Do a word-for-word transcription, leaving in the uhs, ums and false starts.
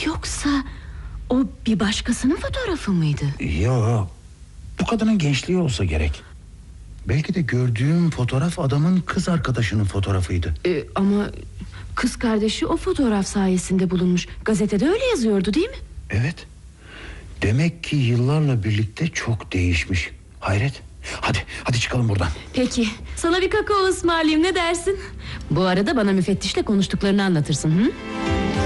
Yoksa o bir başkasının fotoğrafı mıydı? Yok, bu kadının gençliği olsa gerek. Belki de gördüğüm fotoğraf adamın kız arkadaşının fotoğrafıydı. Ee, ama kız kardeşi o fotoğraf sayesinde bulunmuş. Gazetede öyle yazıyordu değil mi? Evet. Demek ki yıllarla birlikte çok değişmiş. Hayret. Hadi, hadi çıkalım buradan. Peki, sana bir kakao ısmarlayayım, ne dersin? Bu arada bana müfettişle konuştuklarını anlatırsın, hı?